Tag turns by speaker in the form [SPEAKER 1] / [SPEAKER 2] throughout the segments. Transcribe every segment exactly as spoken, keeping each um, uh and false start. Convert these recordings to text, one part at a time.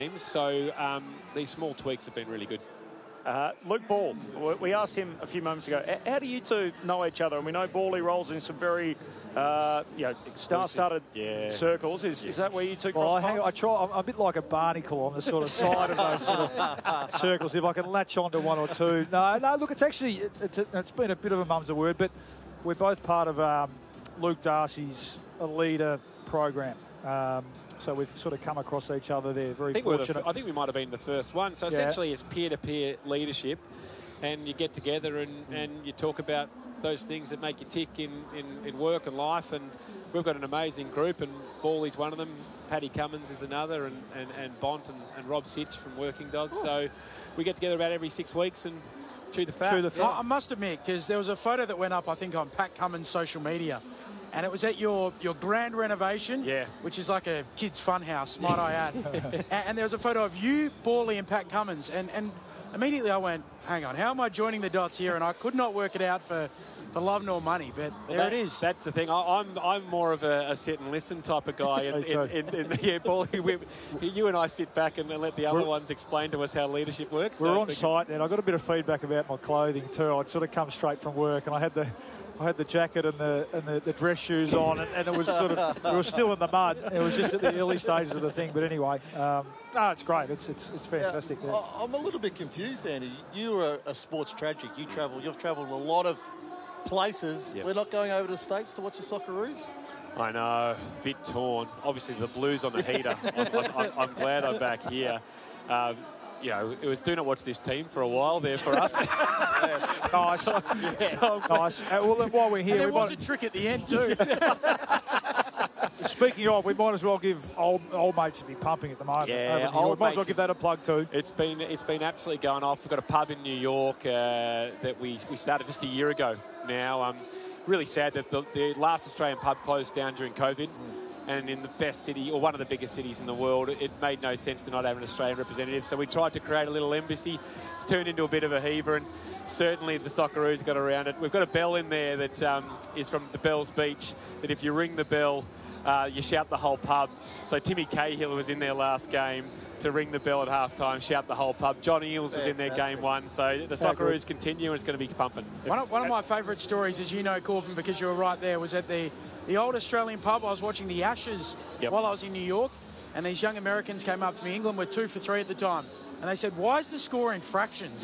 [SPEAKER 1] So um, these small tweaks have been really good.
[SPEAKER 2] Uh, Luke Ball, we asked him a few moments ago, how do you two know each other? And we know Bally rolls in some very, uh, you know, star-studded
[SPEAKER 1] yeah.
[SPEAKER 2] circles. Is, is that where you two cross
[SPEAKER 3] well, I,
[SPEAKER 2] paths?
[SPEAKER 3] hang, I try. I'm a bit like a barnacle on the sort of side of those sort of circles. If I can latch onto one or two. No, no. Look, it's actually it, it's, a, it's been a bit of a mum's a word, but we're both part of um, Luke Darcy's leader program. Um, So we've sort of come across each other there. Very
[SPEAKER 1] I think,
[SPEAKER 3] fortunate.
[SPEAKER 1] the, I think we might have been the first one. So
[SPEAKER 3] yeah.
[SPEAKER 1] essentially it's peer-to-peer leadership, and you get together and, and you talk about those things that make you tick in, in, in work and life. And we've got an amazing group, and Bally's one of them. Paddy Cummins is another, and, and, and Bont and, and Rob Sitch from Working Dogs. Ooh. So we get together about every six weeks and chew the fat.
[SPEAKER 3] Chew the fat.
[SPEAKER 4] I, I must admit, because there was a photo that went up, I think, on Pat Cummins' social media. And it was at your, your grand renovation,
[SPEAKER 1] yeah.
[SPEAKER 4] which is like a kid's fun house, might I add. and, and there was a photo of you, Bally, and Pat Cummins. And, and immediately I went, hang on, how am I joining the dots here? And I could not work it out for, for love nor money, but
[SPEAKER 1] well,
[SPEAKER 4] there
[SPEAKER 1] that,
[SPEAKER 4] it is.
[SPEAKER 1] That's the thing. I, I'm I'm more of a, a sit and listen type of guy. And, in, in, in, in, yeah, Bally, we, you and I sit back and let the other
[SPEAKER 3] we're,
[SPEAKER 1] ones explain to us how leadership works.
[SPEAKER 3] We're
[SPEAKER 1] so
[SPEAKER 3] on site, and I got a bit of feedback about my clothing too. I'd sort of come straight from work, and I had the. I had the jacket and the and the, the dress shoes on, and, and it was sort of we were still in the mud. It was just at the early stages of the thing, but anyway, um, no, it's great. It's it's it's fantastic.
[SPEAKER 5] Yeah, yeah. I'm a little bit confused, Andy. You are a, a sports tragic. You travel. You've travelled a lot of places. Yep. We're not going over to the States to watch the Socceroos.
[SPEAKER 1] I know, a bit torn. Obviously, the Blues on the heater. I'm, I'm, I'm glad I'm back here. Um, You know, it was do not watch this team for a while there for us.
[SPEAKER 3] Nice.
[SPEAKER 1] So,
[SPEAKER 3] so nice. Uh, well, then while we're here,
[SPEAKER 4] and there
[SPEAKER 3] we
[SPEAKER 4] was
[SPEAKER 3] might...
[SPEAKER 4] a trick at the end too.
[SPEAKER 3] Speaking of, we might as well give old old mates to be pumping at the moment.
[SPEAKER 1] Yeah,
[SPEAKER 3] old might as well give that a plug too.
[SPEAKER 1] It's been it's been absolutely going off. We've got a pub in New York uh, that we we started just a year ago now. Um, really sad that the, the last Australian pub closed down during COVID. Mm. And in the best city, or one of the biggest cities in the world, it made no sense to not have an Australian representative. So we tried to create a little embassy. It's turned into a bit of a heaver, and certainly the Socceroos got around it. We've got a bell in there that um, is from the Bells Beach, that if you ring the bell, uh, you shout the whole pub. So Timmy Cahill was in there last game to ring the bell at halftime, shout the whole pub. John Eales was in there game one. So the Socceroos continue, and it's going to be pumping.
[SPEAKER 4] One of, one of my favourite stories, as you know, Corbin, because you were right there, was at the The old Australian pub. I was watching the Ashes yep. while I was in New York, and these young Americans came up to me. England were two for three at the time. And they said, why is the score in fractions?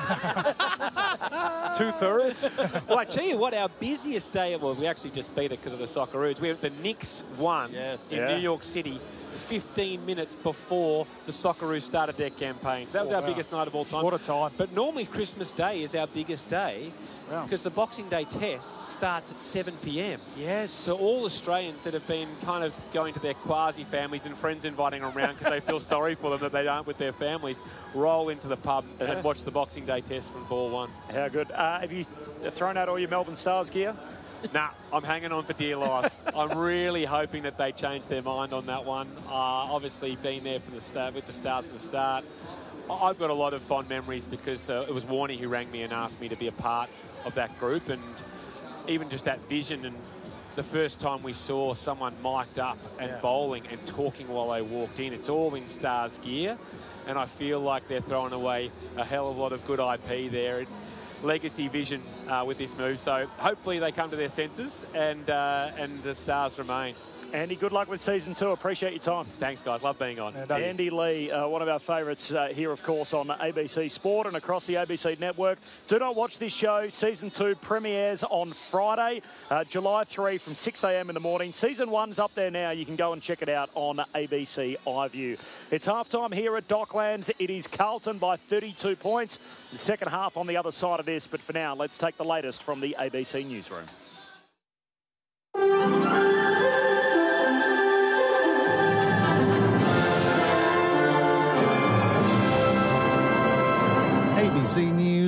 [SPEAKER 3] Two-thirds?
[SPEAKER 1] Well, I tell you what, our busiest day, well, we actually just beat it because of the Socceroos. We had the Knicks won
[SPEAKER 5] yes.
[SPEAKER 1] in
[SPEAKER 3] yeah.
[SPEAKER 1] New York City fifteen minutes before the Socceroos started their campaign. So that was
[SPEAKER 3] oh,
[SPEAKER 1] our
[SPEAKER 3] wow.
[SPEAKER 1] biggest night of all time.
[SPEAKER 3] What a time.
[SPEAKER 1] But normally Christmas Day is our biggest day. Wow. Because the Boxing Day test starts at seven p m
[SPEAKER 4] Yes.
[SPEAKER 1] So all Australians that have been kind of going to their quasi-families and friends inviting them around because they feel sorry for them that they aren't with their families, roll into the pub yeah. and watch the Boxing Day test from ball one.
[SPEAKER 2] How good. Uh, have you thrown out all your Melbourne Stars gear?
[SPEAKER 1] Nah, I'm hanging on for dear life. I'm really hoping that they change their mind on that one. Uh, obviously, being there from the start, with the Stars at the start, I've got a lot of fond memories because uh, it was Warnie who rang me and asked me to be a part of that group, and even just that vision and the first time we saw someone mic'd up and yeah. bowling and talking while they walked in. It's all in Stars gear, and I feel like they're throwing away a hell of a lot of good I P there. Legacy vision uh, with this move, so hopefully they come to their senses and uh, and the Stars remain.
[SPEAKER 2] Andy, good luck with season two. Appreciate your time.
[SPEAKER 1] Thanks, guys. Love being on.
[SPEAKER 2] And Andy Lee, uh, one of our favourites uh, here, of course, on A B C Sport and across the A B C network. Do not watch this show. Season two premieres on Friday, uh, July third from six a m in the morning. Season one's up there now. You can go and check it out on A B C iView. It's halftime here at Docklands. It is Carlton by thirty-two points. The second half on the other side of this. But for now, let's take the latest from the A B C newsroom.
[SPEAKER 6] A B C News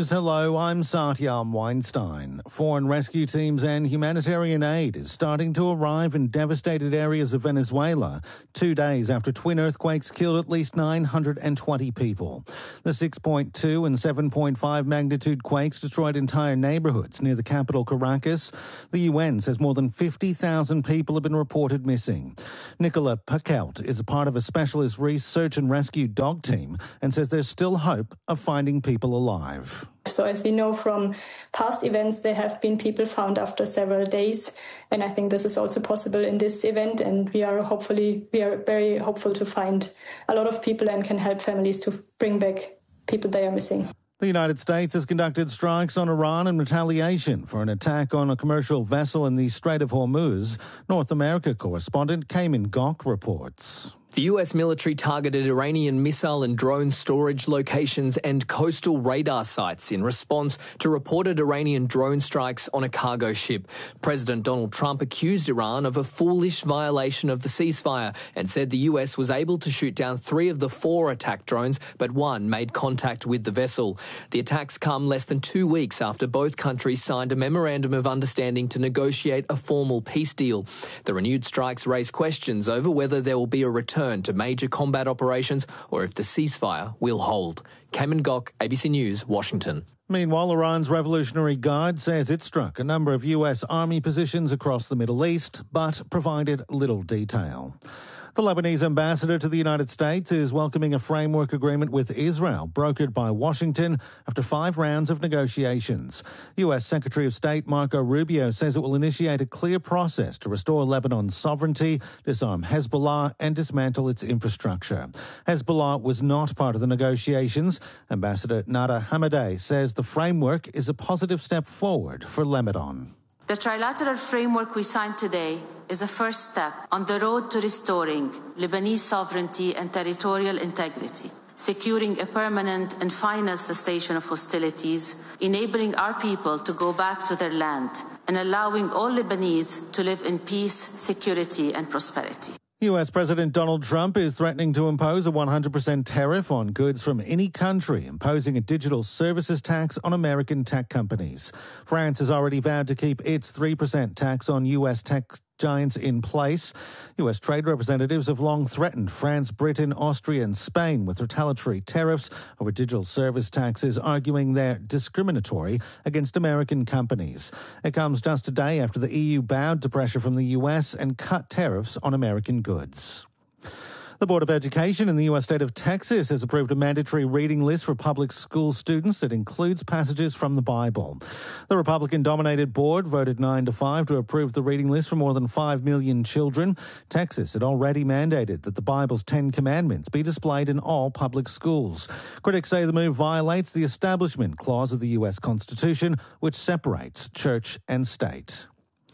[SPEAKER 6] News. Hello, I'm Satyam Weinstein. Foreign rescue teams and humanitarian aid is starting to arrive in devastated areas of Venezuela, two days after twin earthquakes killed at least nine hundred twenty people. The six point two and seven point five magnitude quakes destroyed entire neighbourhoods near the capital Caracas. The U N says more than fifty thousand people have been reported missing. Nicola Pakelt is a part of a specialist research and rescue dog team and says there's still hope of finding people alive.
[SPEAKER 7] So as we know from past events, there have been people found after several days. And I think this is also possible in this event. And we are hopefully, we are very hopeful to find a lot of people and can help families to bring back people they are missing.
[SPEAKER 6] The United States has conducted strikes on Iran in retaliation for an attack on a commercial vessel in the Strait of Hormuz. North America correspondent Cayman Gok reports.
[SPEAKER 8] The U S military targeted Iranian missile and drone storage locations and coastal radar sites in response to reported Iranian drone strikes on a cargo ship. President Donald Trump accused Iran of a foolish violation of the ceasefire and said the U S was able to shoot down three of the four attack drones, but one made contact with the vessel. The attacks come less than two weeks after both countries signed a memorandum of understanding to negotiate a formal peace deal. The renewed strikes raise questions over whether there will be a return to major combat operations or if the ceasefire will hold. Cayman Gok, A B C News, Washington.
[SPEAKER 6] Meanwhile, Iran's Revolutionary Guard says it struck a number of U S Army positions across the Middle East, but provided little detail. The Lebanese ambassador to the United States is welcoming a framework agreement with Israel, brokered by Washington after five rounds of negotiations. U S Secretary of State Marco Rubio says it will initiate a clear process to restore Lebanon's sovereignty, disarm Hezbollah, and dismantle its infrastructure. Hezbollah was not part of the negotiations. Ambassador Nada Hamadeh says the framework is a positive step forward for Lebanon.
[SPEAKER 9] The trilateral framework we signed today is a first step on the road to restoring Lebanese sovereignty and territorial integrity, securing a permanent and final cessation of hostilities, enabling our people to go back to their land, and allowing all Lebanese to live in peace, security, and prosperity.
[SPEAKER 6] U S President Donald Trump is threatening to impose a one hundred percent tariff on goods from any country, imposing a digital services tax on American tech companies. France has already vowed to keep its three percent tax on U S tech giants in place. U S trade representatives have long threatened France, Britain, Austria and Spain with retaliatory tariffs over digital service taxes, arguing they're discriminatory against American companies. It comes just a day after the E U bowed to pressure from the U S and cut tariffs on American goods. The Board of Education in the U S state of Texas has approved a mandatory reading list for public school students that includes passages from the Bible. The Republican-dominated board voted nine to five to approve the reading list for more than five million children. Texas had already mandated that the Bible's Ten Commandments be displayed in all public schools. Critics say the move violates the Establishment Clause of the U S Constitution, which separates church and state.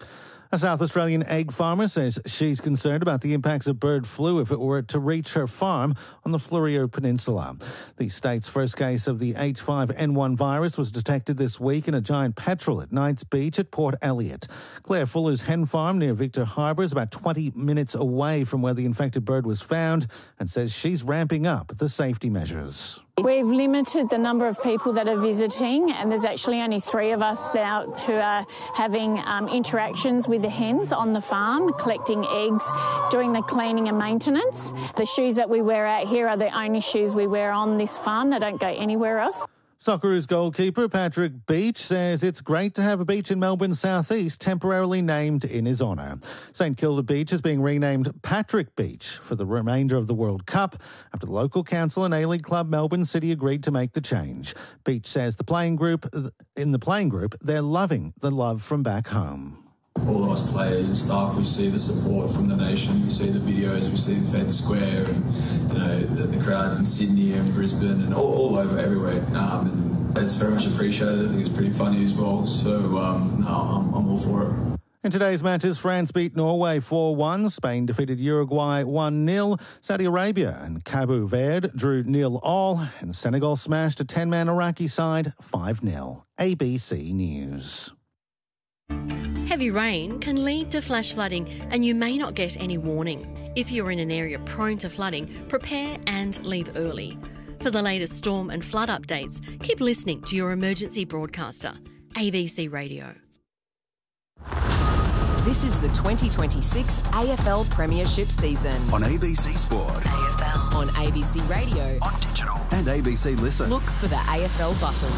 [SPEAKER 6] A South Australian egg farmer says she's concerned about the impacts of bird flu if it were to reach her farm on the Fleurieu Peninsula. The state's first case of the H five N one virus was detected this week in a giant petrel at Knights Beach at Port Elliot. Claire Fuller's hen farm near Victor Harbour is about twenty minutes away from where the infected bird was found and says she's ramping up the safety measures.
[SPEAKER 10] We've limited the number of people that are visiting, and there's actually only three of us now who are having um, interactions with the hens on the farm, collecting eggs, doing the cleaning and maintenance. The shoes that we wear out here are the only shoes we wear on this farm. They don't go anywhere else.
[SPEAKER 6] Socceroos goalkeeper Patrick Beach says it's great to have a beach in Melbourne's southeast temporarily named in his honour. St Kilda Beach is being renamed Patrick Beach for the remainder of the World Cup after the local council and A-League club Melbourne City agreed to make the change. Beach says the playing group in the playing group they're loving the love from back home.
[SPEAKER 11] All of us players and staff, we see the support from the nation. We see the videos, we see Fed Square, and you know the, the crowds in Sydney and Brisbane and all, all over everywhere. Um, and it's very much appreciated. I think it's pretty funny as well. So um, no, I'm, I'm all for it.
[SPEAKER 6] In today's matches, France beat Norway four one, Spain defeated Uruguay one nil, Saudi Arabia and Cabo Verde drew nil all, and Senegal smashed a ten-man Iraqi side five nil. A B C News.
[SPEAKER 12] Heavy rain can lead to flash flooding and you may not get any warning. If you're in an area prone to flooding, prepare and leave early. For For the latest storm and flood updates, keep listening to your emergency broadcaster, A B C Radio.
[SPEAKER 13] This is the twenty twenty-six A F L Premiership season.
[SPEAKER 14] On A B C Sport.
[SPEAKER 13] A F L. On A B C Radio.
[SPEAKER 14] On digital. And A B C Listen.
[SPEAKER 13] Look for the A F L button.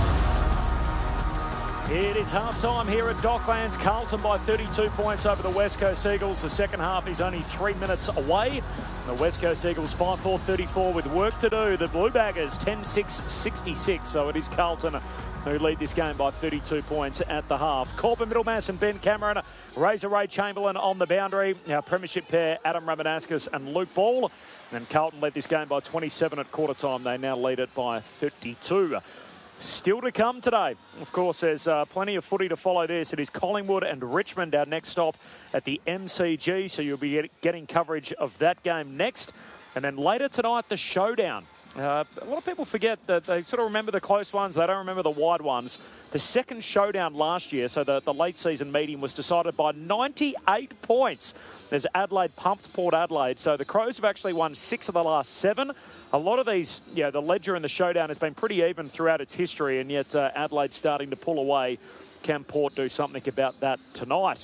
[SPEAKER 2] It is half-time here at Docklands. Carlton by thirty-two points over the West Coast Eagles. The second half is only three minutes away. The West Coast Eagles five four thirty-four with work to do. The Blue Baggers ten six sixty-six. So it is Carlton who lead this game by thirty-two points at the half. Corbin Middlemass and Ben Cameron. Razor Ray Chamberlain on the boundary. Our premiership pair, Adam Ramanauskas and Luke Ball. And Carlton led this game by twenty-seven at quarter time. They now lead it by thirty-two. Still to come today. Of course, there's uh, plenty of footy to follow this. It is Collingwood and Richmond, our next stop at the M C G. So you'll be get getting coverage of that game next. And then later tonight, the showdown. Uh, a lot of people forget that they sort of remember the close ones. They don't remember the wide ones. The second showdown last year, so the, the late season meeting, was decided by ninety-eight points. There's Adelaide pumped Port Adelaide. So the Crows have actually won six of the last seven. A lot of these, you know, the ledger in the showdown has been pretty even throughout its history, and yet uh, Adelaide's starting to pull away. Can Port do something about that tonight?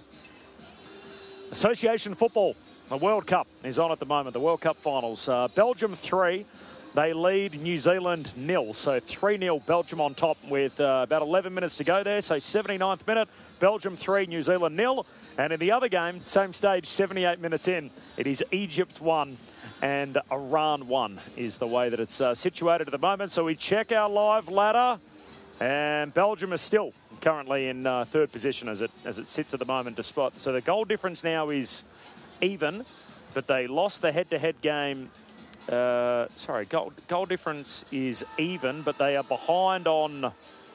[SPEAKER 2] Association football. The World Cup is on at the moment. The World Cup finals. Uh, Belgium three. They lead New Zealand nil. So three nil Belgium on top with uh, about eleven minutes to go there. So seventy-ninth minute, Belgium three, New Zealand nil. And in the other game, same stage, seventy-eight minutes in, it is Egypt one and Iran one is the way that it's uh, situated at the moment. So we check our live ladder, and Belgium is still currently in uh, third position as it as it sits at the moment. Despite so the goal difference now is even, but they lost the head-to-head game. Uh, sorry, goal, goal difference is even, but they are behind on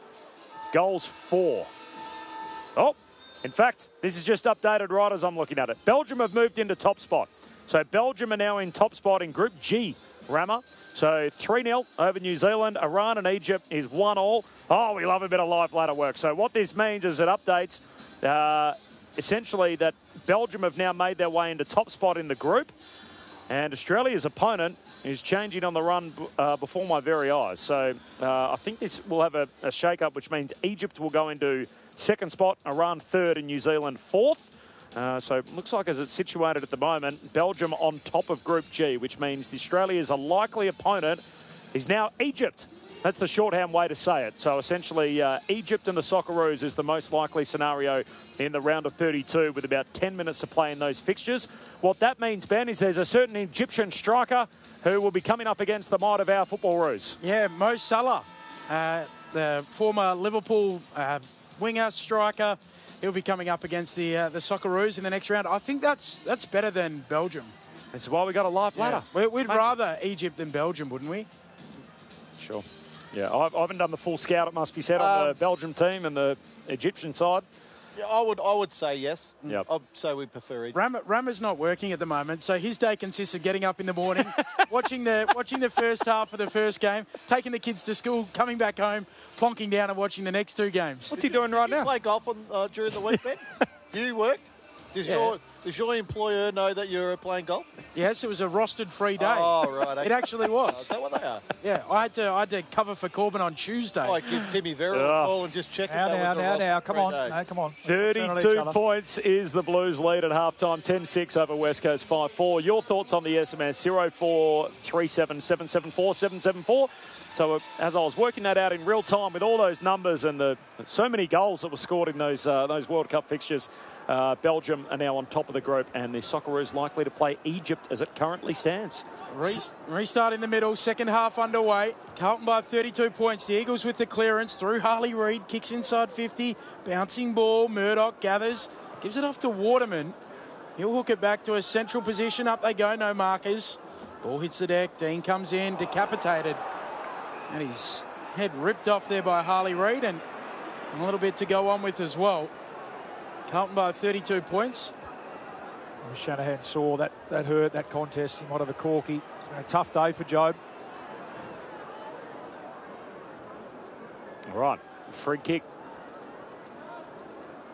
[SPEAKER 2] goals for. Oh, in fact, this is just updated right as I'm looking at it. Belgium have moved into top spot. So Belgium are now in top spot in Group G, Rammer. So three nil over New Zealand. Iran and Egypt is one all. Oh, we love a bit of live ladder work. So what this means is it updates uh, essentially that Belgium have now made their way into top spot in the group. And Australia's opponent is changing on the run uh, before my very eyes. So uh, I think this will have a, a shake-up, which means Egypt will go into second spot, Iran third, and New Zealand fourth. Uh, so it looks like as it's situated at the moment, Belgium on top of Group G, which means the Australia's a likely opponent is now Egypt. That's the shorthand way to say it. So essentially, uh, Egypt and the Socceroos is the most likely scenario in the round of thirty-two with about ten minutes to play in those fixtures. What that means, Ben, is there's a certain Egyptian striker who will be coming up against the might of our football Roos.
[SPEAKER 4] Yeah, Mo Salah, uh, the former Liverpool uh, winger striker. He'll be coming up against the uh, the Socceroos in the next round. I think that's that's better than Belgium.
[SPEAKER 2] This is why we got a live ladder.
[SPEAKER 4] Yeah. We'd rather Egypt than Belgium, wouldn't we?
[SPEAKER 2] Sure. Yeah, I haven't done the full scout, it must be said, on
[SPEAKER 5] Um,
[SPEAKER 2] the Belgium team and the Egyptian side.
[SPEAKER 5] Yeah, I would I would say yes.
[SPEAKER 2] Yep.
[SPEAKER 5] I'd say we prefer Egypt.
[SPEAKER 4] Ram, Rama's not working at the moment, so his day consists of getting up in the morning, watching the watching the first half of the first game, taking the kids to school, coming back home, plonking down and watching the next two games.
[SPEAKER 2] What's he doing right
[SPEAKER 5] Do you
[SPEAKER 2] now?
[SPEAKER 5] play golf on, uh, during the week, Ben? Do you work? Does,
[SPEAKER 4] Yeah.
[SPEAKER 5] your, does your employer know that you're playing golf?
[SPEAKER 4] Yes, it was a rostered free day.
[SPEAKER 5] Oh, right. Okay.
[SPEAKER 4] It actually was.
[SPEAKER 5] Oh, is that what they are?
[SPEAKER 4] Yeah, I had to I had to cover for Corbin on Tuesday.
[SPEAKER 5] I give Timmy Vera a
[SPEAKER 2] Ugh.
[SPEAKER 5] call and just check if
[SPEAKER 3] Now,
[SPEAKER 5] that
[SPEAKER 3] now,
[SPEAKER 5] was a
[SPEAKER 3] now,
[SPEAKER 5] roster
[SPEAKER 3] now.
[SPEAKER 5] for
[SPEAKER 3] Come
[SPEAKER 5] three
[SPEAKER 3] on.
[SPEAKER 5] days.
[SPEAKER 3] No, come on.
[SPEAKER 2] thirty-two points is the Blues lead at halftime, ten six over West Coast five four. Your thoughts on the S M S, zero four three seven seven seven four seven seven four. So uh, as I was working that out in real time with all those numbers and the so many goals that were scored in those uh, those World Cup fixtures, uh, Belgium are now on top of the group, and the Socceroos likely to play Egypt as it currently stands.
[SPEAKER 4] Re- restart in the middle, second half underway. Carlton by thirty-two points. The Eagles with the clearance through Harley Reid, kicks inside fifty, bouncing ball. Murdoch gathers, gives it off to Waterman. He'll hook it back to a central position. Up they go, no markers. Ball hits the deck. Dean comes in, decapitated. And his head ripped off there by Harley Reid, and a little bit to go on with as well. Carlton by thirty-two points.
[SPEAKER 3] Shanahan saw that, that hurt, that contest. He might have a corky. A tough day for Job.
[SPEAKER 2] All right, free kick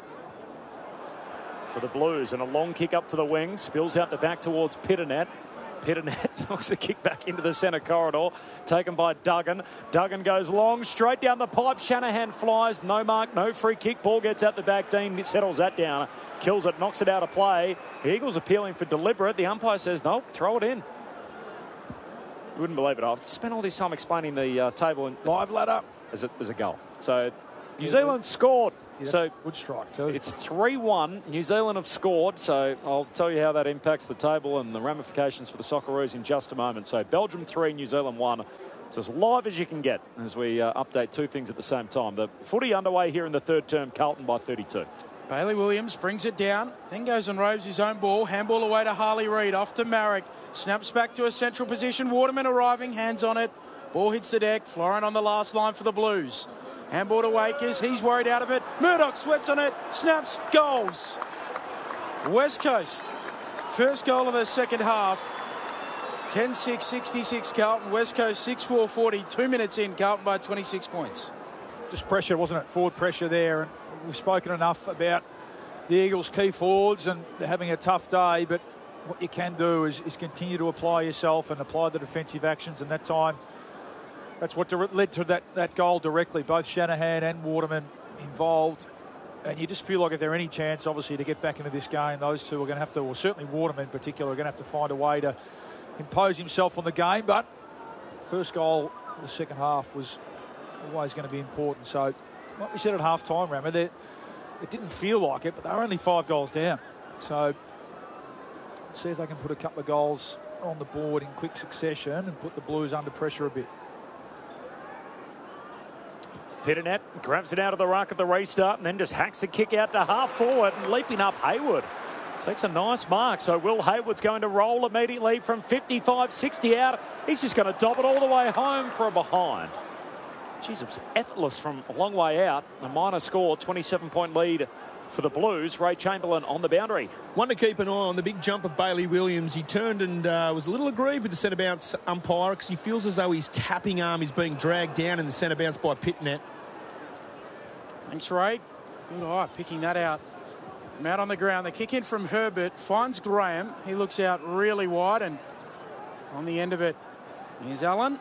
[SPEAKER 2] for the Blues, and a long kick up to the wing. Spills out the back towards Pitternet. Pitternet knocks a kick back into the centre corridor, taken by Duggan. Duggan goes long, straight down the pipe. Shanahan flies, no mark, no free kick. Ball gets out the back. Dean settles that down, kills it, knocks it out of play. The Eagles appealing for deliberate. The umpire says, no, throw it in. You wouldn't believe it. I've spent all this time explaining the uh, table and
[SPEAKER 3] live ladder
[SPEAKER 2] as a, as a goal. So New Zealand scored.
[SPEAKER 3] Yeah,
[SPEAKER 2] so
[SPEAKER 3] good strike too.
[SPEAKER 2] It's three one. New Zealand have scored. So I'll tell you how that impacts the table and the ramifications for the Socceroos in just a moment. So Belgium three, New Zealand one. It's as live as you can get as we uh, update two things at the same time. The footy underway here in the third term. Carlton by thirty-two.
[SPEAKER 4] Bailey Williams brings it down, then goes and roves his own ball. Handball away to Harley Reid, off to Marek. Snaps back to a central position. Waterman arriving, hands on it. Ball hits the deck. Florin on the last line for the Blues. Handball to Wakers. He's worried out of it. Murdoch sweats on it. Snaps. Goals. West Coast. First goal of the second half. ten six sixty-six Carlton. West Coast six four forty. Two minutes in. Carlton by twenty-six points.
[SPEAKER 3] Just pressure, wasn't it? Forward pressure there. And we've spoken enough about the Eagles' key forwards and they're having a tough day, but what you can do is, is continue to apply yourself and apply the defensive actions. And that time, that's what led to that, that goal directly. Both Shanahan and Waterman involved. And you just feel like if there's any chance, obviously, to get back into this game, those two are going to have to, or certainly Waterman in particular, are going to have to find a way to impose himself on the game. But first goal of the second half was always going to be important. So, like we said at half-time, Rammer, it didn't feel like it, but they were only five goals down. So, let's see if they can put a couple of goals on the board in quick succession and put the Blues under pressure a bit.
[SPEAKER 2] Pitternet grabs it out of the ruck at the restart and then just hacks a kick out to half forward and leaping up Hayward. Takes a nice mark. So Will Hayward's going to roll immediately from fifty-five sixty out. He's just going to dob it all the way home for a behind. Jeez, it was effortless from a long way out. A minor score, twenty-seven point lead for the Blues. Ray Chamberlain on the boundary.
[SPEAKER 15] One to keep an eye on, the big jump of Bailey Williams. He turned and uh, was a little aggrieved with the centre bounce umpire because he feels as though his tapping arm is being dragged down in the centre bounce by Pitternet.
[SPEAKER 4] Thanks, Ray. Good eye, picking that out. I'm out on the ground. The kick in from Herbert finds Graham. He looks out really wide and on the end of it, here's Allen.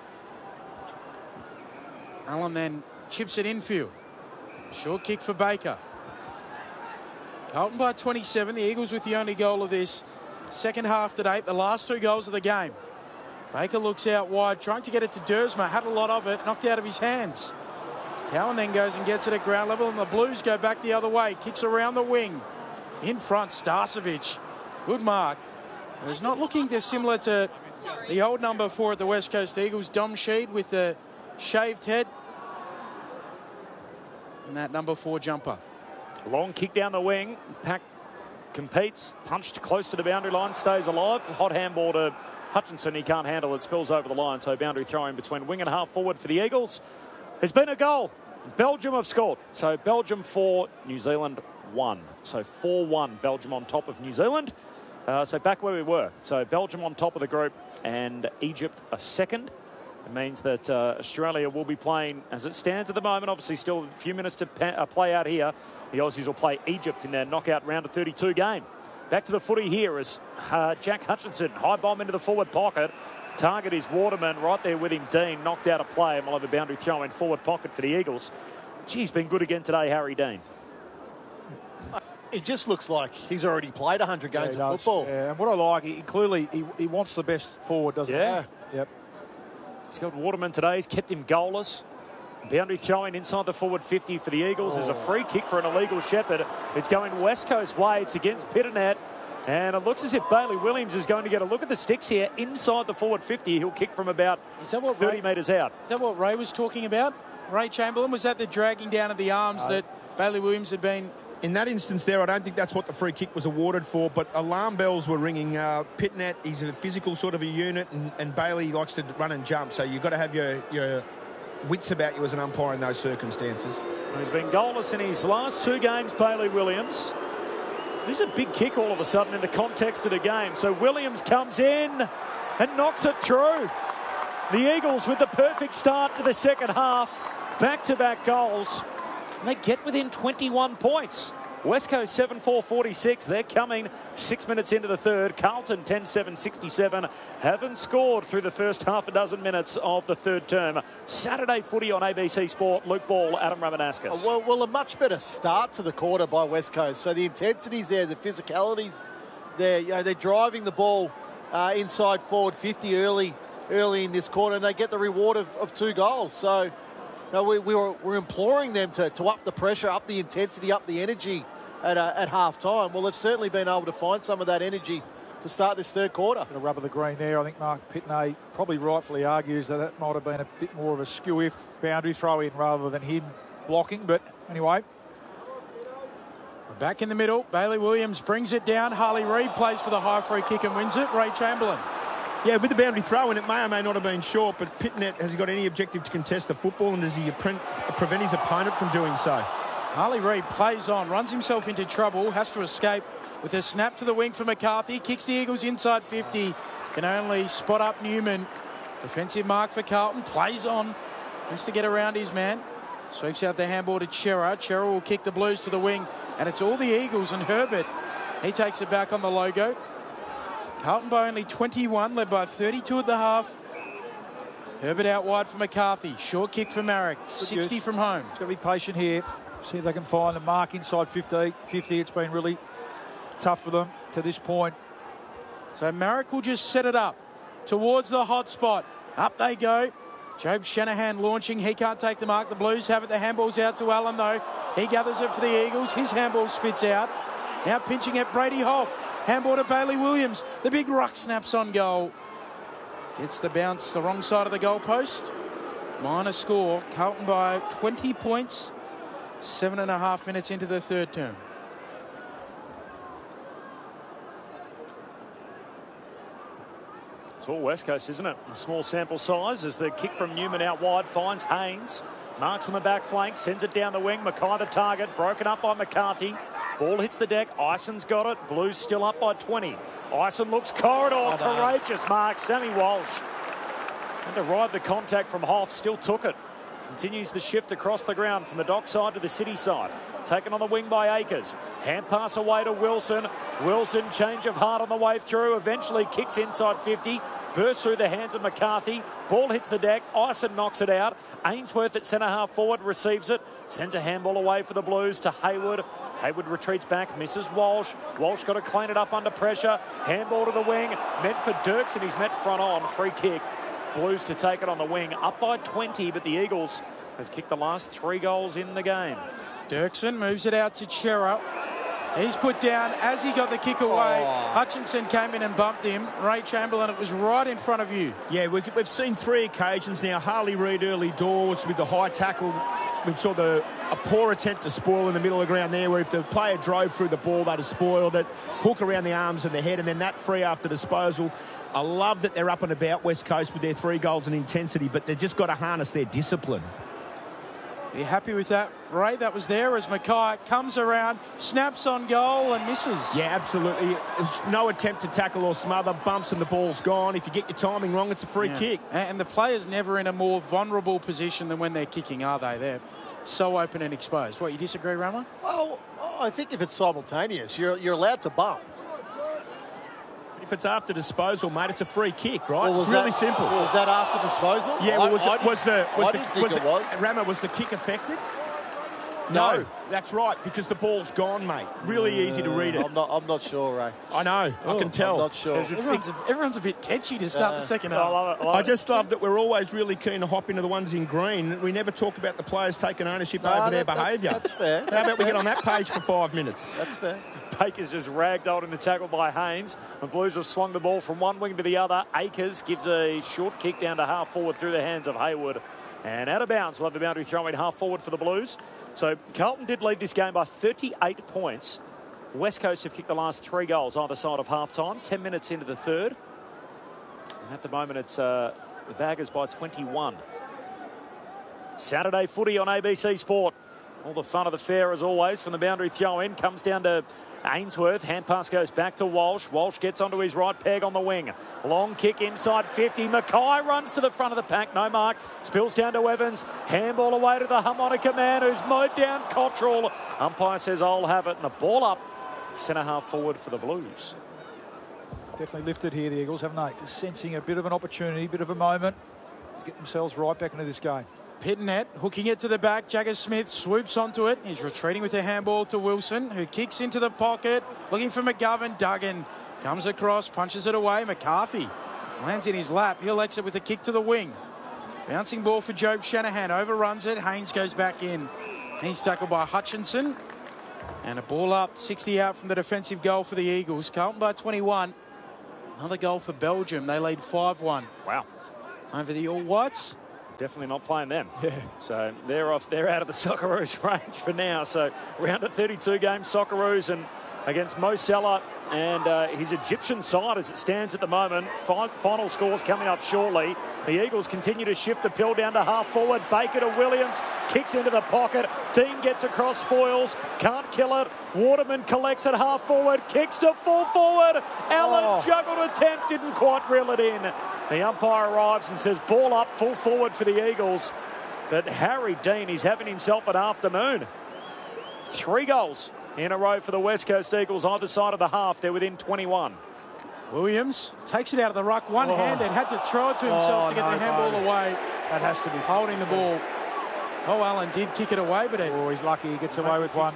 [SPEAKER 4] Allen then chips it infield. Short kick for Baker. Carlton by twenty-seven. The Eagles with the only goal of this second half to date. The last two goals of the game. Baker looks out wide, trying to get it to Dersma. Had a lot of it, knocked out of his hands. Cowan then goes and gets it at ground level, and the Blues go back the other way. Kicks around the wing. In front, Starcevic. Good mark. It was not looking dissimilar to the old number four at the West Coast Eagles, Dom Sheed, with the shaved head. And that number four jumper.
[SPEAKER 2] Long kick down the wing. Pack competes. Punched close to the boundary line. Stays alive. Hot handball to Hutchinson. He can't handle it. Spills over the line. So boundary throwing between wing and half forward for the Eagles. There's been a goal. Belgium have scored. So Belgium four, New Zealand one. So four one. Belgium on top of New Zealand. Uh, so back where we were. So Belgium on top of the group and Egypt a second. It means that uh, Australia will be playing, as it stands at the moment, obviously still a few minutes to pa uh, play out here. The Aussies will play Egypt in their knockout round of thirty-two game. Back to the footy here as uh, Jack Hutchinson, high bomb into the forward pocket. Target is Waterman, right there with him, Dean, knocked out a play, and we'll have a boundary throw in forward pocket for the Eagles. Gee, he's been good again today, Harry Dean.
[SPEAKER 5] It just looks like he's already played one hundred games
[SPEAKER 3] yeah,
[SPEAKER 5] of football.
[SPEAKER 3] Yeah, and what I like, he clearly he, he wants the best forward, doesn't
[SPEAKER 2] yeah.
[SPEAKER 3] he? Yep.
[SPEAKER 2] He's got Waterman today. He's kept him goalless. Boundary throwing inside the forward fifty for the Eagles. Oh. There's a free kick for an illegal Shepherd. It's going West Coast way. It's against Pitternet. And it looks as if Bailey Williams is going to get a look at the sticks here inside the forward fifty. He'll kick from about
[SPEAKER 4] is that what
[SPEAKER 2] thirty
[SPEAKER 4] Ray,
[SPEAKER 2] metres out.
[SPEAKER 4] Is that what Ray was talking about? Ray Chamberlain, was that the dragging down of the arms no. that Bailey Williams had been...
[SPEAKER 15] In that instance there, I don't think that's what the free kick was awarded for, but alarm bells were ringing. Uh, Pitternet, he's a physical sort of a unit, and, and Bailey likes to run and jump, so you've got to have your, your wits about you as an umpire in those circumstances.
[SPEAKER 2] He's been goalless in his last two games, Bailey Williams. This is a big kick all of a sudden in the context of the game. So Williams comes in and knocks it through. The Eagles with the perfect start to the second half. Back-to-back goals. And they get within twenty-one points. West Coast seven four forty-six. They're coming six minutes into the third. Carlton ten seven sixty-seven. Haven't scored through the first half a dozen minutes of the third term. Saturday footy on A B C Sport. Luke Ball, Adam Ramanauskas.
[SPEAKER 5] Well, well, a much better start to the quarter by West Coast. So the intensity's there, the physicality's there. You know, they're driving the ball uh, inside forward fifty early, early in this quarter, and they get the reward of, of two goals. So, you know, we, we were we're imploring them to, to up the pressure, up the intensity, up the energy at uh, at half time. Well, they've certainly been able to find some of that energy to start this third quarter.
[SPEAKER 3] A rub of the green there. I think Mark Pitney probably rightfully argues that that might have been a bit more of a skew-if boundary throw-in rather than him blocking. But anyway.
[SPEAKER 4] We're back in the middle. Bailey Williams brings it down. Harley Reid plays for the high free kick and wins it. Ray Chamberlain.
[SPEAKER 15] Yeah, with the boundary throw, and it may or may not have been short, but Pitnet, has he got any objective to contest the football, and does he pre- prevent his opponent from doing so?
[SPEAKER 4] Harley Reid plays on, runs himself into trouble, has to escape with a snap to the wing for McCarthy. Kicks the Eagles inside fifty. Can only spot up Newman. Defensive mark for Carlton. Plays on. Has to get around his man. Sweeps out the handball to Chera. Chera will kick the Blues to the wing. And it's all the Eagles, and Herbert, he takes it back on the logo. Carlton by only twenty-one, led by thirty-two at the half. Herbert out wide for McCarthy. Short kick for Marek. sixty from home.
[SPEAKER 3] He's got to be patient here. See if they can find the mark inside fifty. fifty, it's been really tough for them to this point.
[SPEAKER 4] So Marek will just set it up towards the hot spot. Up they go. Jobe Shanahan launching. He can't take the mark. The Blues have it. The handball's out to Allen, though. He gathers it for the Eagles. His handball spits out. Now pinching it, Brady Hoff. Handball to Bailey Williams. The big ruck snaps on goal. Gets the bounce the wrong side of the goalpost. Minor score. Carlton by twenty points. Seven and a half minutes into the third term.
[SPEAKER 2] It's all West Coast, isn't it? A small sample size as the kick from Newman out wide finds Haynes. Marks on the back flank, sends it down the wing. Mackay the target, broken up by McCarthy. Ball hits the deck. Ison's got it. Blues still up by twenty. Ison looks corridor. Courageous mark. Sammy Walsh. And to ride the contact from Hoff, still took it. Continues the shift across the ground from the dock side to the city side. Taken on the wing by Akers. Hand pass away to Wilson. Wilson, change of heart on the way through. Eventually kicks inside fifty. Bursts through the hands of McCarthy. Ball hits the deck. Ison knocks it out. Ainsworth at centre half forward receives it. Sends a handball away for the Blues to Hayward. Hayward retreats back, misses Walsh. Walsh got to clean it up under pressure. Handball to the wing. Meant for Dirks, and he's met front on. Free kick. Blues to take it on the wing. Up by twenty, but the Eagles have kicked the last three goals in the game.
[SPEAKER 4] Dirksen moves it out to Chera. He's put down as he got the kick away. Oh. Hutchinson came in and bumped him. Ray Chamberlain, it was right in front of you.
[SPEAKER 15] Yeah, we've seen three occasions now. Harley Reid early doors with the high tackle. We saw the a poor attempt to spoil in the middle of the ground there, where if the player drove through the ball, they'd have spoiled it. Hook around the arms and the head, and then that free after disposal. I love that they're up and about West Coast with their three goals and intensity, but they've just got to harness their discipline.
[SPEAKER 4] Are you happy with that, Ray? That was there as Mackay comes around, snaps on goal and misses.
[SPEAKER 15] Yeah, absolutely. No attempt to tackle or smother, bumps and the ball's gone. If you get your timing wrong, it's a free
[SPEAKER 4] yeah.
[SPEAKER 15] kick.
[SPEAKER 4] And the player's never in a more vulnerable position than when they're kicking, are they? They're so open and exposed. What, you disagree, Rama?
[SPEAKER 5] Oh, I think if it's simultaneous, you're, you're allowed to bump.
[SPEAKER 15] If it's after disposal, mate, it's a free kick, right?
[SPEAKER 5] Well,
[SPEAKER 15] it's really
[SPEAKER 5] that,
[SPEAKER 15] simple.
[SPEAKER 5] Was that after disposal?
[SPEAKER 15] Yeah, well, was,
[SPEAKER 5] I,
[SPEAKER 15] it, was the... Was
[SPEAKER 5] I
[SPEAKER 15] the,
[SPEAKER 5] didn't think
[SPEAKER 15] was
[SPEAKER 5] it
[SPEAKER 15] the,
[SPEAKER 5] was.
[SPEAKER 15] Rama, was the kick affected?
[SPEAKER 5] No.
[SPEAKER 15] no. That's right, because the ball's gone, mate. Really uh, easy to read it.
[SPEAKER 5] I'm not, I'm not sure, Ray.
[SPEAKER 15] I know, oh, I can tell.
[SPEAKER 5] I'm not sure.
[SPEAKER 4] Everyone's a, everyone's a bit tetchy to start uh, the second half.
[SPEAKER 2] I, love it, I, love
[SPEAKER 15] I just
[SPEAKER 2] it.
[SPEAKER 15] love that we're always really keen to hop into the ones in green. We never talk about the players taking ownership
[SPEAKER 5] no,
[SPEAKER 15] over
[SPEAKER 5] that,
[SPEAKER 15] their behaviour.
[SPEAKER 5] That's, that's fair.
[SPEAKER 15] How about we get on that page for five minutes?
[SPEAKER 5] That's fair.
[SPEAKER 2] Baker's just ragdolled in the tackle by Haynes. The Blues have swung the ball from one wing to the other. Akers gives a short kick down to half forward through the hands of Hayward. And out of bounds, we'll have the boundary throw in half forward for the Blues. So Carlton did lead this game by thirty-eight points. West Coast have kicked the last three goals either side of half-time. Ten minutes into the third. And at the moment, it's uh, the Baggers by twenty-one. Saturday footy on A B C Sport. All the fun of the fair, as always, from the boundary throw-in. Comes down to Ainsworth. Hand pass goes back to Walsh. Walsh gets onto his right peg on the wing. Long kick inside fifty. Mackay runs to the front of the pack. No mark. Spills down to Evans. Handball away to the harmonica man who's mowed down Cottrell. Umpire says, I'll have it. And a ball up. Centre half forward for the Blues.
[SPEAKER 3] Definitely lifted here, the Eagles, haven't they? Just sensing a bit of an opportunity, a bit of a moment to get themselves right back into this game.
[SPEAKER 4] Pittonet hooking it to the back. Jagger Smith swoops onto it. He's retreating with a handball to Wilson, who kicks into the pocket, looking for McGovern. Duggan comes across, punches it away. McCarthy lands in his lap. He'll exit with a kick to the wing. Bouncing ball for Jobe Shanahan. Overruns it. Haynes goes back in. He's tackled by Hutchinson. And a ball up, sixty out from the defensive goal for the Eagles. Carlton by twenty-one. Another goal for Belgium. They lead five one.
[SPEAKER 2] Wow.
[SPEAKER 4] Over the All Whites.
[SPEAKER 2] Definitely not playing them.
[SPEAKER 3] Yeah.
[SPEAKER 2] So they're off. They're out of the Socceroos range for now. So round at thirty-two games, Socceroos and against Mo Salah and uh, his Egyptian side as it stands at the moment. Fi final scores coming up shortly. The Eagles continue to shift the pill down to half forward. Baker to Williams. Kicks into the pocket. Dean gets across, spoils. Can't kill it. Waterman collects it half forward. Kicks to full forward. Allen
[SPEAKER 3] Oh.
[SPEAKER 2] juggled attempt. Didn't quite reel it in. The umpire arrives and says ball up, full forward for the Eagles. But Harry Dean, he's having himself an afternoon. Three goals in a row for the West Coast Eagles either side of the half. They're within twenty-one.
[SPEAKER 4] Williams takes it out of the ruck one-handed.
[SPEAKER 3] Oh.
[SPEAKER 4] Had to throw it to himself
[SPEAKER 3] Oh,
[SPEAKER 4] to get
[SPEAKER 3] no,
[SPEAKER 4] the handball
[SPEAKER 3] no.
[SPEAKER 4] away.
[SPEAKER 3] That has to be
[SPEAKER 4] Holding the ball. Oh, Allen did kick it away, but it...
[SPEAKER 3] Oh, he's lucky he gets away with one.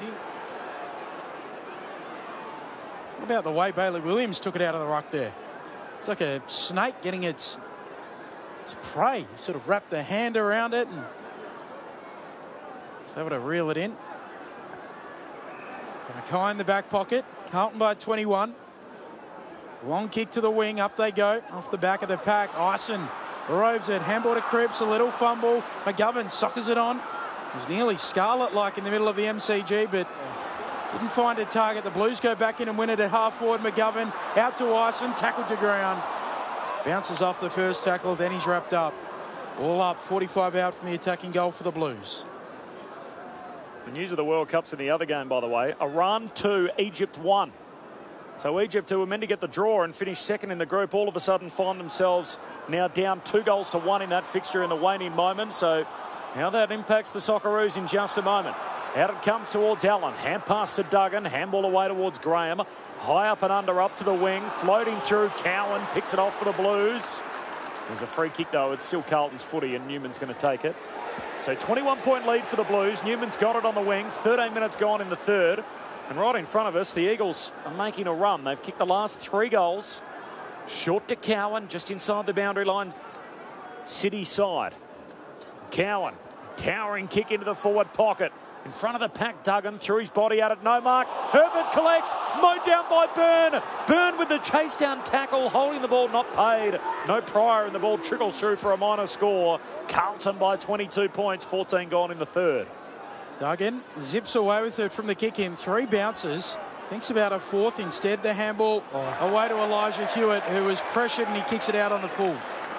[SPEAKER 4] What about the way Bailey Williams took it out of the ruck there? It's like a snake getting its, its prey. Sort of wrapped the hand around it and was able to reel it in. Mackay in the back pocket. Carlton by twenty-one. Long kick to the wing. Up they go. Off the back of the pack. Ison roves it. Handball to Cripps. A little fumble. McGovern soccers it on. It was nearly Scarlet-like in the middle of the M C G, but didn't find a target. The Blues go back in and win it at half forward. McGovern out to Ison. Tackled to ground. Bounces off the first tackle. Then he's wrapped up. Ball up. forty-five out from the attacking goal for the Blues.
[SPEAKER 2] The news of the World Cup's in the other game, by the way. Iran two, Egypt one. So Egypt, who were meant to get the draw and finish second in the group, all of a sudden find themselves now down two goals to one in that fixture in the waning moment. So how that impacts the Socceroos in just a moment. Out it comes towards Allen. Hand pass to Duggan. Handball away towards Graham. High up and under, up to the wing. Floating through. Cowan picks it off for the Blues. There's a free kick, though. It's still Carlton's footy, and Newman's going to take it. So twenty-one point lead for the Blues. Newman's got it on the wing. thirteen minutes gone in the third. And right in front of us, the Eagles are making a run. They've kicked the last three goals. Short to Cowan, just inside the boundary line. City side. Cowan, towering kick into the forward pocket. In front of the pack, Duggan threw his body at it. No mark. Herbert collects. Mowed down by Byrne. Byrne with the chase down tackle. Holding the ball, not paid. No prior, and the ball trickles through for a minor score. Carlton by twenty-two points. fourteen gone in the third.
[SPEAKER 4] Duggan zips away with it from the kick in. Three bounces. Thinks about a fourth. Instead, the handball oh. away to Elijah Hewitt, who was pressured, and he kicks it out on the full.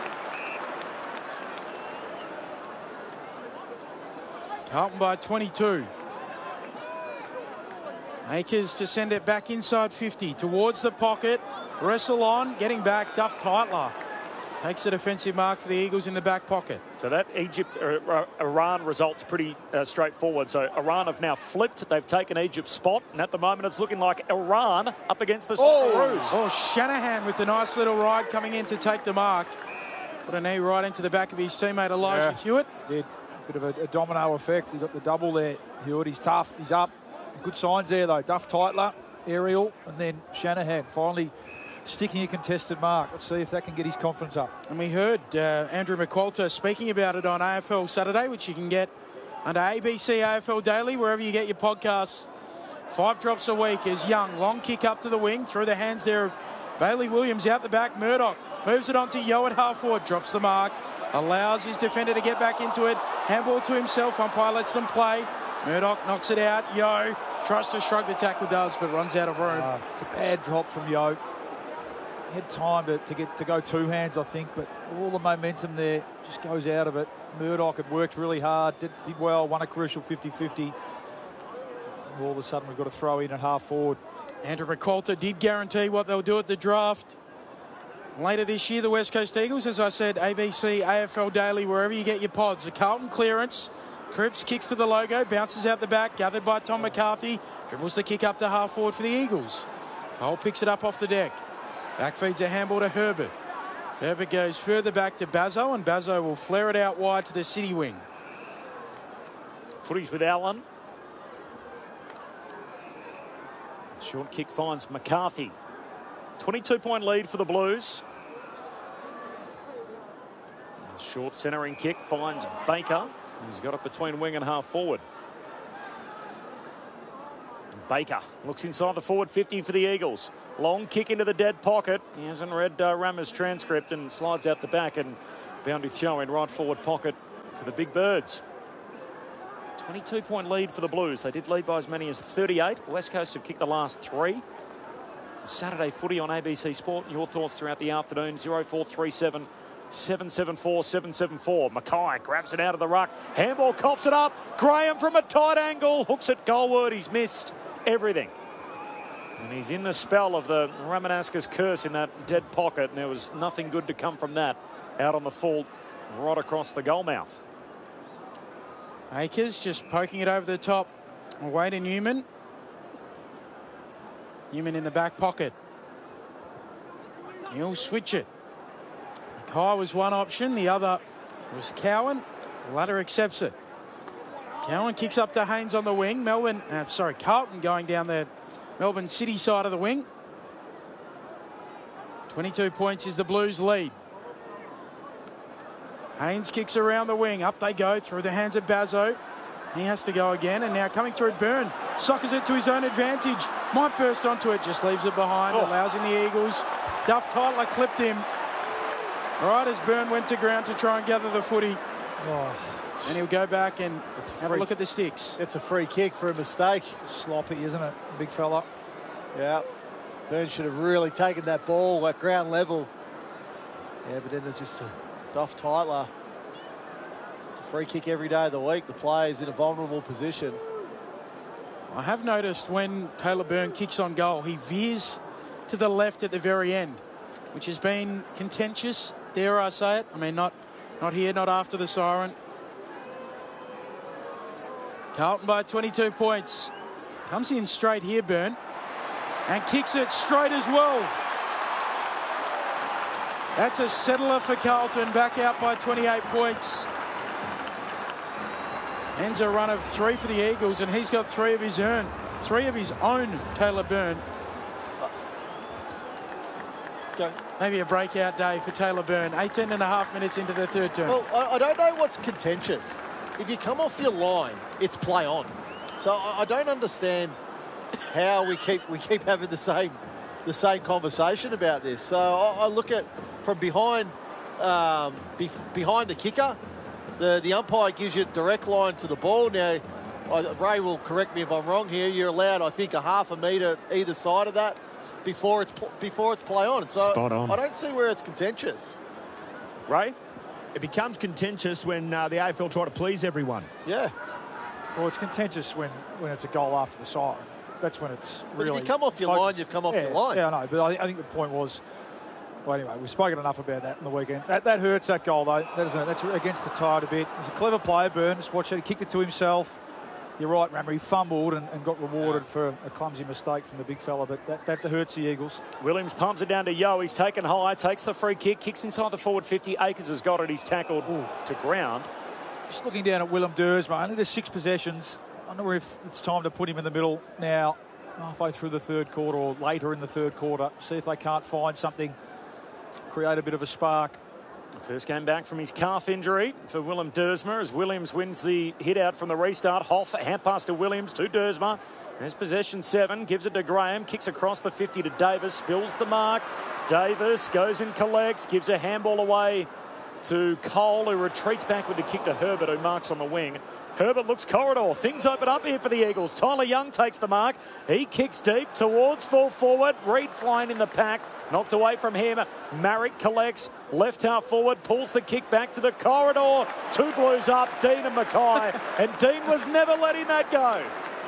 [SPEAKER 4] Carlton by twenty-two. Akers to send it back inside fifty. Towards the pocket. Wrestle on. Getting back. Duff Tytler takes a defensive mark for the Eagles in the back pocket.
[SPEAKER 2] So that Egypt uh, Iran result's pretty uh, straightforward. So Iran have now flipped. They've taken Egypt's spot. And at the moment, it's looking like Iran up against the Socceroos.
[SPEAKER 4] Oh, oh, Shanahan with a nice little ride coming in to take the mark. Put a knee right into the back of his teammate Elijah
[SPEAKER 3] yeah.
[SPEAKER 4] Hewitt.
[SPEAKER 3] Did. Bit of a, a domino effect. He got the double there. Hewitt, he's tough. He's up. Good signs there, though. Duff Tytler, aerial, and then Shanahan finally sticking a contested mark. Let's see if that can get his confidence up.
[SPEAKER 4] And we heard uh, Andrew McQualter speaking about it on A F L Saturday, which you can get under A B C A F L Daily, wherever you get your podcasts. Five drops a week as Young. Long kick up to the wing, through the hands there of Bailey Williams out the back. Murdoch moves it on to Yo at half forward, drops the mark. Allows his defender to get back into it. Handball to himself. Umpire lets them play. Murdoch knocks it out. Yo tries to shrug. The tackle does, but runs out of room.
[SPEAKER 3] Uh, it's a bad drop from Yo. He had time to, to get to go two hands, I think, but all the momentum there just goes out of it. Murdoch had worked really hard, did, did well, won a crucial fifty fifty. All of a sudden, we've got to throw in at half forward.
[SPEAKER 4] Andrew McQualter did guarantee what they'll do at the draft. Later this year, the West Coast Eagles, as I said, A B C, A F L Daily, wherever you get your pods. The Carlton clearance. Cripps kicks to the logo, bounces out the back, gathered by Tom McCarthy. Dribbles the kick up to half forward for the Eagles. Cole picks it up off the deck. Back feeds a handball to Herbert. Herbert goes further back to Bazzo, and Bazzo will flare it out wide to the city wing.
[SPEAKER 2] Footies with Allen. Short kick finds McCarthy. twenty-two point lead for the Blues. Short centering kick finds Baker. He's got it between wing and half forward. Baker looks inside the forward fifty for the Eagles. Long kick into the dead pocket. He hasn't read uh, Rama's transcript and slides out the back and bound to throw in right forward pocket for the Big Birds. twenty-two point lead for the Blues. They did lead by as many as thirty-eight. West Coast have kicked the last three. Saturday footy on A B C Sport. Your thoughts throughout the afternoon. oh four three seven, seven seven four, seven seven four. Mackay grabs it out of the ruck. Handball coughs it up. Graham from a tight angle. Hooks it goalward. He's missed everything. And he's in the spell of the Ramanaskas curse in that dead pocket. And there was nothing good to come from that. Out on the full, right across the goal mouth.
[SPEAKER 4] Akers just poking it over the top. Away to Newman. Newman in the back pocket. He'll switch it. Mackay was one option. The other was Cowan. The latter accepts it. Cowan kicks up to Haynes on the wing. Melbourne, uh, sorry, Carlton going down the Melbourne City side of the wing. twenty-two points is the Blues lead. Haynes kicks around the wing. Up they go through the hands of Bazzo. He has to go again, and now coming through Byrne. Sockers it to his own advantage. Might burst onto it, just leaves it behind. Oh. Allows in the Eagles. Duff Tyler clipped him. Right as Byrne went to ground to try and gather the footy.
[SPEAKER 3] Oh.
[SPEAKER 4] And he'll go back and
[SPEAKER 5] it's
[SPEAKER 4] have free. a look at the sticks.
[SPEAKER 5] It's a free kick for a mistake.
[SPEAKER 3] Sloppy, isn't it, big fella?
[SPEAKER 5] Yeah. Byrne should have really taken that ball at ground level. Yeah, but then it's just a Duff Tyler. Free kick every day of the week. The player's in a vulnerable position.
[SPEAKER 4] I have noticed when Taylor Byrne kicks on goal, he veers to the left at the very end, which has been contentious, dare I say it. I mean, not, not here, not after the siren. Carlton by twenty-two points. Comes in straight here, Byrne, and kicks it straight as well. That's a settler for Carlton, back out by twenty-eight points. Ends a run of three for the Eagles, and he's got three of his own, three of his own, Taylor Byrne.
[SPEAKER 5] Go.
[SPEAKER 4] Maybe a breakout day for Taylor Byrne. eighteen and a half minutes into the third term.
[SPEAKER 5] Well, I, I don't know what's contentious. If you come off your line, it's play on. So I, I don't understand how we keep we keep having the same the same conversation about this. So I, I look at from behind um, be, behind the kicker. The, the umpire gives you a direct line to the ball. Now, I, Ray will correct me if I'm wrong here. You're allowed, I think, a half a metre either side of that before it's before it's play on. So
[SPEAKER 15] Spot on.
[SPEAKER 5] I don't see where it's contentious.
[SPEAKER 15] Ray? It becomes contentious when uh, the A F L try to please everyone.
[SPEAKER 5] Yeah.
[SPEAKER 3] Well, it's contentious when, when it's a goal after the siren. That's when it's
[SPEAKER 5] but
[SPEAKER 3] really...
[SPEAKER 5] if you come off your focused. line, you've come off
[SPEAKER 3] yeah,
[SPEAKER 5] your line.
[SPEAKER 3] Yeah, I know, but I, I think the point was... Well, anyway, we've spoken enough about that in the weekend. That, that hurts, that goal, though. That is a, that's against the tide a bit. He's a clever player, Byrne. Just watch it. He kicked it to himself. You're right, Rammer. He fumbled and, and got rewarded for a clumsy mistake from the big fella, but that, that hurts the Eagles.
[SPEAKER 2] Williams pumps it down to Yo. He's taken high, takes the free kick, kicks inside the forward fifty. Akers has got it. He's tackled Ooh. to ground.
[SPEAKER 3] Just looking down at Willem Dersma. Only there's six possessions. I wonder if it's time to put him in the middle now, halfway through the third quarter or later in the third quarter. See if they can't find something. Create a bit of a spark.
[SPEAKER 2] First game back from his calf injury for Willem Dersma as Williams wins the hit out from the restart. Hoff, hand pass to Williams, to Dersma. There's possession seven, gives it to Graham, kicks across the fifty to Davis, spills the mark. Davis goes and collects, gives a handball away to Cole, who retreats back with the kick to Herbert, who marks on the wing. Herbert looks corridor. Things open up here for the Eagles. Tyler Young takes the mark. He kicks deep towards full forward. Reed flying in the pack. Knocked away from him. Marrick collects. Left half forward. Pulls the kick back to the corridor. Two Blues up. Dean and Mackay. And Dean was never letting that go.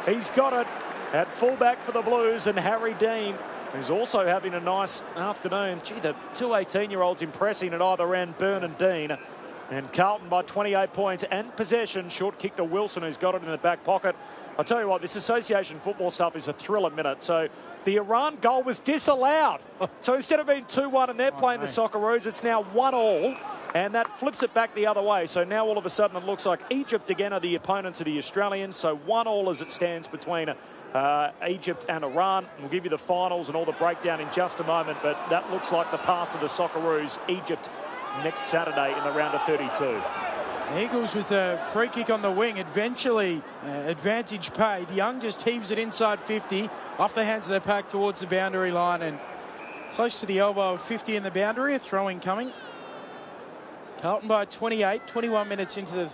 [SPEAKER 2] He's got it at fullback for the Blues, and Harry Dean, who's also having a nice afternoon. Gee, the two eighteen-year-olds impressing at either end, Byrne and Dean. And Carlton by twenty-eight points and possession. Short kick to Wilson, who's got it in the back pocket. I'll tell you what, this association football stuff is a thrill a minute. So the Iran goal was disallowed. So instead of being two one and they're playing the Socceroos, it's now one all. And that flips it back the other way. So now all of a sudden it looks like Egypt again are the opponents of the Australians. So one all as it stands between uh, Egypt and Iran. We'll give you the finals and all the breakdown in just a moment. But that looks like the path for the Socceroos, Egypt, next Saturday in the round of thirty-two.
[SPEAKER 4] Eagles with a free kick on the wing. Eventually, uh, advantage paid. Young just heaves it inside fifty, off the hands of the pack towards the boundary line and close to the elbow of fifty in the boundary. A throw-in coming. Carlton by twenty-eight, twenty-one minutes into the